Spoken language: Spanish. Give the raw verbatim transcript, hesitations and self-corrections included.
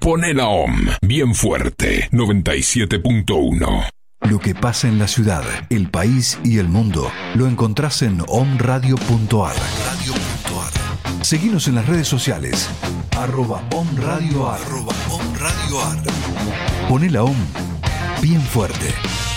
Poné la O M bien fuerte, noventa y siete punto uno. Lo que pasa en la ciudad, el país y el mundo lo encontrás en omradio punto ar. Seguinos en las redes sociales arroba omradioar. Poné la O M bien fuerte.